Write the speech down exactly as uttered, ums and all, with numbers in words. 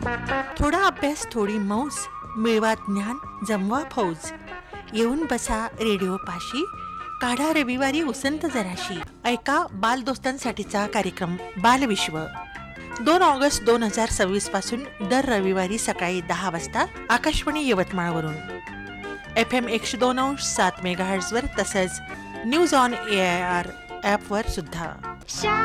थोडा अभ्यास थोडी मौज, मिळवा ज्ञान जमवा फौज. येऊन बसा रेडिओ पाशी, काढा रविवारी उसंत जराशी. ऐका बालदोस्तांसाठीचा कार्यक्रम बालविश्व. दोन ऑगस्ट दोन हजार सव्वीस पासून दर रविवारी सकाळी दहा वाजता आकाशवाणी यवतमाळवरून एफ एम एकशे दोन अंश सात मेगाहर्ट्झवर तसंच news on A I R ॲपवर सुद्धा.